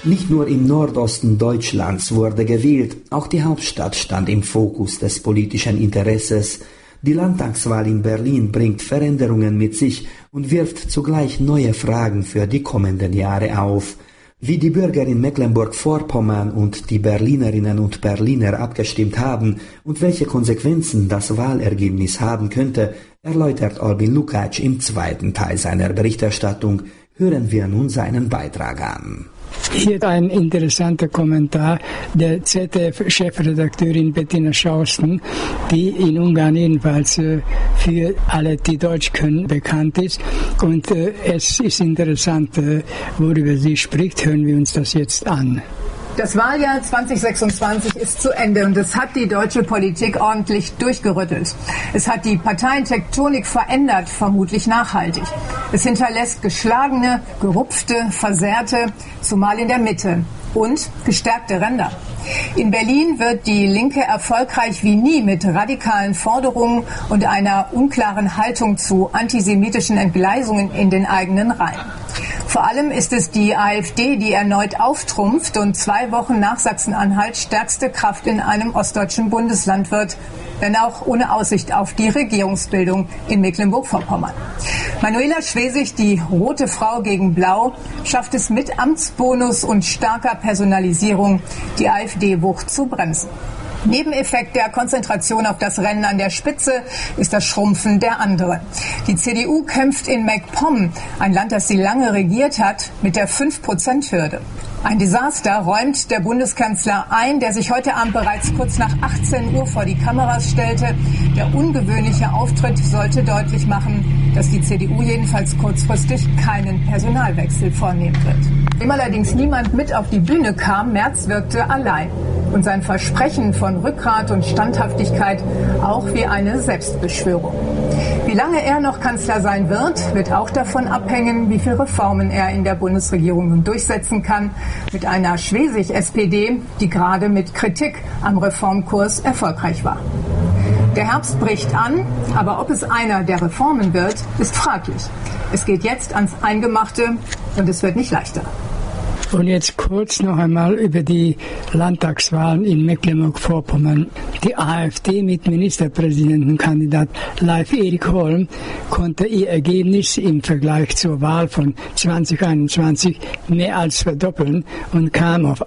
Nicht nur im Nordosten Deutschlands wurde gewählt, auch die Hauptstadt stand im Fokus des politischen Interesses. Die Landtagswahl in Berlin bringt Veränderungen mit sich und wirft zugleich neue Fragen für die kommenden Jahre auf. Wie die Bürger in Mecklenburg-Vorpommern und die Berlinerinnen und Berliner abgestimmt haben und welche Konsequenzen das Wahlergebnis haben könnte, erläutert Albin Lukács im zweiten Teil seiner Berichterstattung. Hören wir nun seinen Beitrag an. Hier ein interessanter Kommentar der ZDF-Chefredakteurin Bettina Schausten, die in Ungarn jedenfalls für alle, die Deutsch können, bekannt ist. Und es ist interessant, worüber sie spricht. Hören wir uns das jetzt an. Das Wahljahr 2026 ist zu Ende und es hat die deutsche Politik ordentlich durchgerüttelt. Es hat die Parteientektonik verändert, vermutlich nachhaltig. Es hinterlässt geschlagene, gerupfte, versehrte, zumal in der Mitte, und gestärkte Ränder. In Berlin wird die Linke erfolgreich wie nie mit radikalen Forderungen und einer unklaren Haltung zu antisemitischen Entgleisungen in den eigenen Reihen. Vor allem ist es die AfD, die erneut auftrumpft und 2 Wochen nach Sachsen-Anhalt stärkste Kraft in einem ostdeutschen Bundesland wird, wenn auch ohne Aussicht auf die Regierungsbildung in Mecklenburg-Vorpommern. Manuela Schwesig, die rote Frau gegen Blau, schafft es mit Amtsbonus und starker Personalisierung, die AfD-Wucht zu bremsen. Nebeneffekt der Konzentration auf das Rennen an der Spitze ist das Schrumpfen der anderen. Die CDU kämpft in MacPom, ein Land, das sie lange regiert hat, mit der 5%-Hürde. Ein Desaster räumt der Bundeskanzler ein, der sich heute Abend bereits kurz nach 18 Uhr vor die Kameras stellte. Der ungewöhnliche Auftritt sollte deutlich machen, dass die CDU jedenfalls kurzfristig keinen Personalwechsel vornehmen wird. Dem allerdings niemand mit auf die Bühne kam, Merz wirkte allein. Und sein Versprechen von Rückgrat und Standhaftigkeit auch wie eine Selbstbeschwörung. Wie lange er noch Kanzler sein wird auch davon abhängen, wie viele Reformen er in der Bundesregierung nun durchsetzen kann, mit einer Schwesig-SPD, die gerade mit Kritik am Reformkurs erfolgreich war. Der Herbst bricht an, aber ob es einer der Reformen wird, ist fraglich. Es geht jetzt ans Eingemachte und es wird nicht leichter. Und jetzt kurz noch einmal über die Landtagswahlen in Mecklenburg-Vorpommern. Die AfD mit Ministerpräsidentenkandidat Leif Erik Holm konnte ihr Ergebnis im Vergleich zur Wahl von 2021 mehr als verdoppeln und kam auf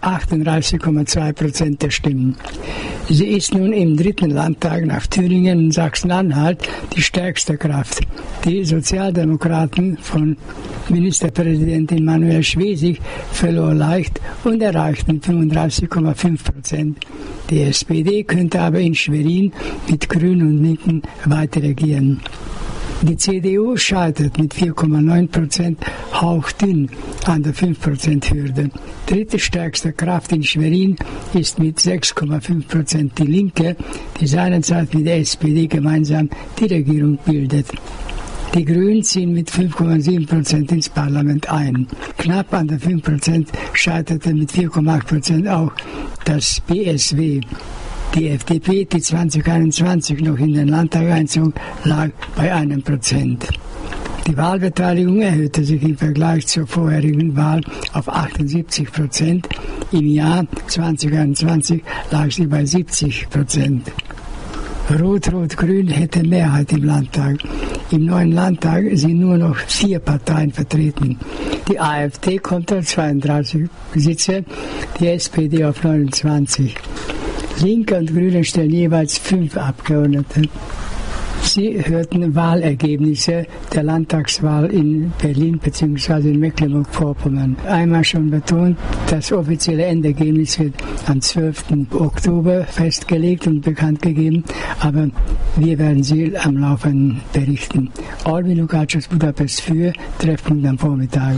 38,2% der Stimmen. Sie ist nun im 3. Landtag nach Thüringen und Sachsen-Anhalt die stärkste Kraft. Die Sozialdemokraten von Ministerpräsidentin Manuela Schwesig verlor leicht und erreichten 35,5%. Die SPD könnte aber in Schwerin mit Grünen und Linken weiter regieren. Die CDU scheitert mit 4,9% hauchdünn an der 5%-Hürde. Dritte stärkste Kraft in Schwerin ist mit 6,5% die Linke, die seinerzeit mit der SPD gemeinsam die Regierung bildet. Die Grünen ziehen mit 5,7% ins Parlament ein. Knapp an der 5% scheiterte mit 4,8% auch das BSW. Die FDP, die 2021 noch in den Landtag einzog, lag bei 1%. Die Wahlbeteiligung erhöhte sich im Vergleich zur vorherigen Wahl auf 78%. Im Jahr 2021 lag sie bei 70%. Rot-Rot-Grün hätte Mehrheit im Landtag. Im neuen Landtag sind nur noch 4 Parteien vertreten. Die AfD kommt auf 32 Sitze, die SPD auf 29. Linke und Grüne stellen jeweils 5 Abgeordnete. Sie hörten Wahlergebnisse der Landtagswahl in Berlin bzw. in Mecklenburg-Vorpommern. Einmal schon betont, das offizielle Endergebnis wird am 12. Oktober festgelegt und bekannt gegeben, aber wir werden Sie am Laufenden berichten. Albin Lukács aus Budapest für Treffpunkt am Vormittag.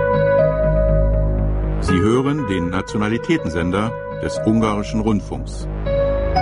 Sie hören den Nationalitätensender des Ungarischen Rundfunks.